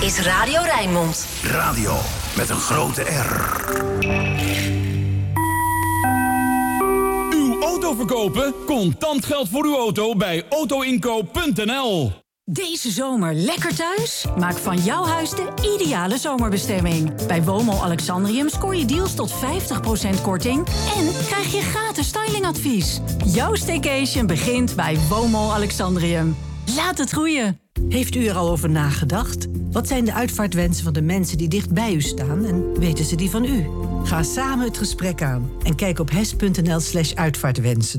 is Radio Rijnmond. Radio met een grote R. Uw auto verkopen? Contant geld voor uw auto bij autoinkoop.nl. Deze zomer lekker thuis? Maak van jouw huis de ideale zomerbestemming. Bij Womo Alexandrium scoor je deals tot 50% korting... en krijg je gratis stylingadvies. Jouw staycation begint bij Womo Alexandrium. Laat het groeien. Heeft u er al over nagedacht? Wat zijn de uitvaartwensen van de mensen die dicht bij u staan... en weten ze die van u? Ga samen het gesprek aan en kijk op hes.nl/uitvaartwensen.